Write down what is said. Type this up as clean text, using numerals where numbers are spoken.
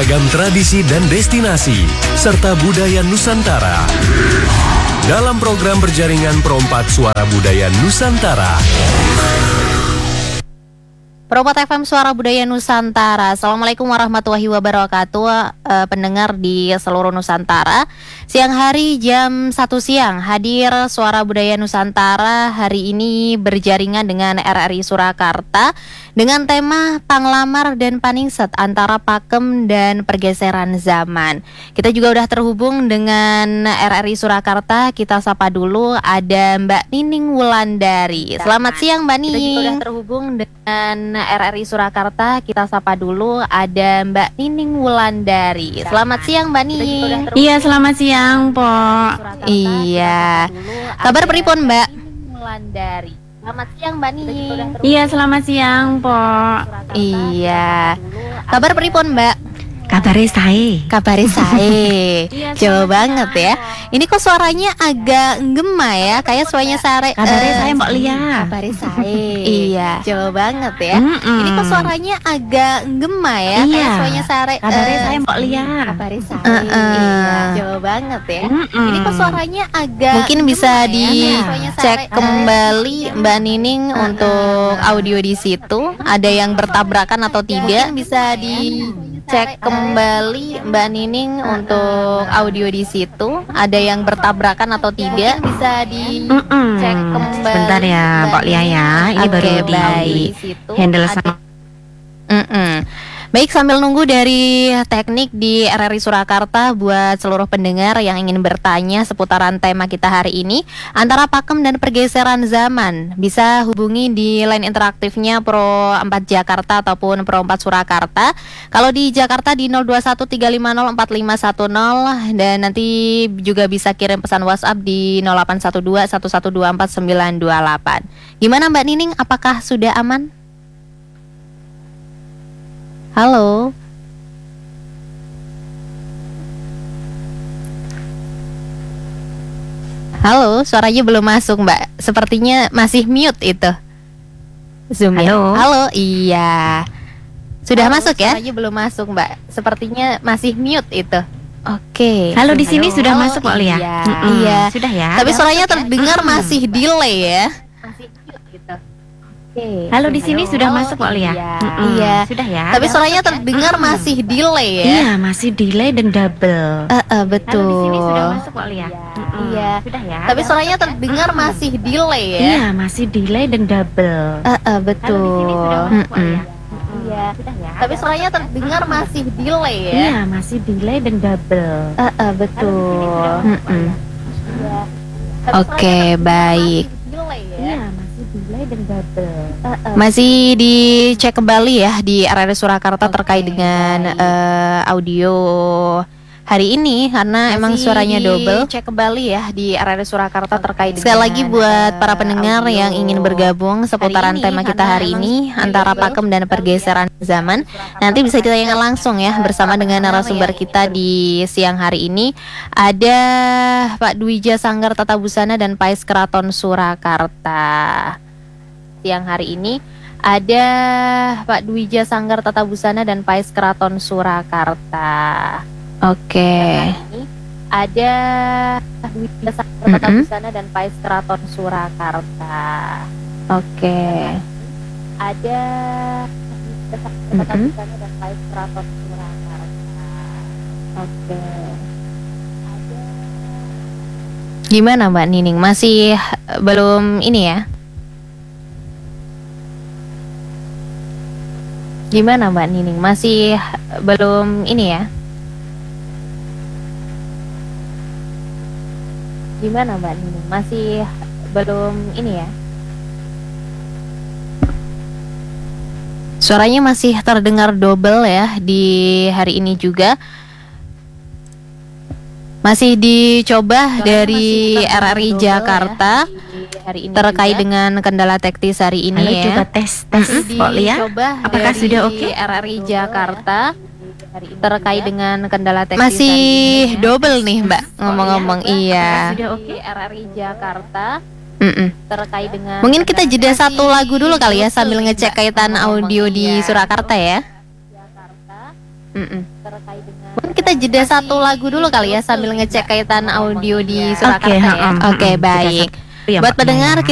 beragam tradisi dan destinasi, serta budaya Nusantara. Dalam program berjaringan Perompak Suara Budaya Nusantara. Perompak FM Suara Budaya Nusantara. Assalamualaikum warahmatullahi wabarakatuh, pendengar di seluruh Nusantara. Siang hari jam 1 siang hadir Suara Budaya Nusantara. Hari ini berjaringan dengan RRI Surakarta dengan tema Panglamar dan Paningset antara Pakem dan Pergeseran Zaman. Kita juga udah terhubung dengan RRI Surakarta. Kita sapa dulu, ada Mbak Nining Wulandari. Selamat siang Mbak Nining. Kita juga udah terhubung dengan RRI Surakarta. Kita sapa dulu, ada Mbak Nining Wulandari. Selamat siang Mbak Nining. Iya, selamat siang Po. Iya. Kabar pripun Mbak Wulandari? Selamat siang Mbak Nining. Iya, selamat siang Po. Iya. Kabar pripun Mbak? Kabare sae. Kabare sae. Jauh banget ya. Ini kok suaranya agak gema ya, kayak suaranya sare. Kabare sae Mbak Lia. Kabare sae. Iya. Jauh banget ya. Ini kok suaranya agak gema ya, kayak suaranya sare. Kabare sae Mbak Lia. Kabare sae. Iya. Jauh banget ya. Ini kok suaranya agak mungkin bisa dicek kembali Mbak Nining untuk audio di situ, ada yang bertabrakan atau tidak. Mungkin bisa dicek kembali Mbak Nining untuk audio di situ, ada yang bertabrakan atau tidak. Bisa dicek kembali. Sebentar ya Mbak Lia ya. Ini baru di handle sama. Baik, sambil nunggu dari teknik di RRI Surakarta, buat seluruh pendengar yang ingin bertanya seputaran tema kita hari ini antara Pakem dan Pergeseran Zaman, bisa hubungi di line interaktifnya Pro 4 Jakarta ataupun Pro 4 Surakarta. Kalau di Jakarta di 0213504510, dan nanti juga bisa kirim pesan WhatsApp di 081211249928. Gimana Mbak Nining, apakah sudah aman? Halo. Halo, suaranya belum masuk Mbak. Sepertinya masih mute itu Zoom-nya. Halo, iya. Sudah masuk ya? Suaranya belum masuk Mbak. Sepertinya masih mute itu. Oke. Halo, di sini sudah masuk Mbak Lia. Iya. Sudah ya. Tapi suaranya terdengar masih delay ya. Masih mute gitu. Halo, di sini sudah masuk Mbak Lia. Iya. Sudah ya. Tapi suaranya terdengar masih delay ya. Iya, masih delay dan double. Betul. Halo, di sini sudah masuk Mbak Lia. Iya. Sudah ya. Tapi suaranya terdengar masih delay ya. Iya, masih delay dan double. Betul. Halo, di sini sudah masuk Mbak Lia. Iya. Sudah ya. Tapi suaranya terdengar masih delay ya. Iya, masih delay dan double. Betul. Oke, baik. Iya, masih delay dan double. Masih dicek kembali ya di RRI Surakarta terkait dengan audio hari ini, karena emang suaranya double. Cek kembali ya di RRI Surakarta terkait dengan, sekali lagi buat para pendengar yang ingin bergabung seputaran tema kita hari ini antara Pakem dan Pergeseran Zaman, nanti bisa ditayangkan langsung ya bersama dengan narasumber kita di siang hari ini. Ada Pak Dwija Sanggar Tata Busana dan Pais Keraton Surakarta. Siang hari ini ada Pak Dwija Sanggar Tata Busana dan Pais Keraton Surakarta. Oke. Ada Dwija Sanggar Tata Busana dan Pais Keraton Surakarta. Oke. Ada Dwija Sanggar Tata Busana dan Pais Keraton Surakarta. Oke. Gimana Mbak Nining? Masih belum ini ya? Gimana Mbak Nining? Masih belum ini ya? Gimana Mbak Nining? Masih belum ini ya? Suaranya masih terdengar double ya di hari ini juga. Masih dicoba dari RRI Jakarta hari ini terkait dengan kendala teknis hari ini. Halo, ya. coba tes Mbak Lia. Apakah sudah oke? RRI Jakarta terkait dengan kendala teknis masih double nih Mbak ngomong-ngomong. Iya. Sudah oke? RRI Jakarta terkait dengan, mungkin kita jeda satu lagu dulu kali ya sambil ngecek kaitan audio di Surakarta ya. Mungkin kita jeda satu lagu dulu kali ya sambil ngecek kaitan audio di Surakarta ya. Oke, baik. Ya, Buat Mbak pendengar Maya.